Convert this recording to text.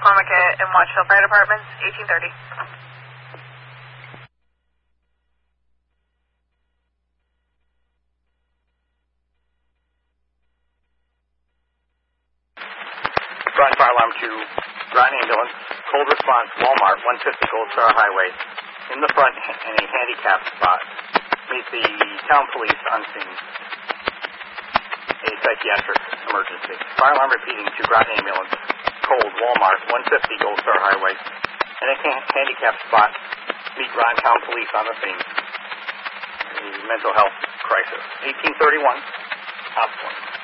Quamaket and Watchville Fire Departments, 1830. Groton Fire Alarm to Groton Ambulance. Cold response, Walmart, 150 Gold Star Highway. In the front, in a handicapped spot. Meet the town police on scene. A psychiatric emergency. Fire alarm repeating to Groton Ambulance. Cold, Walmart, 150 Gold Star Highway. In a handicapped spot. Meet Groton Town Police on the scene. A mental health crisis. 1831. Hospital.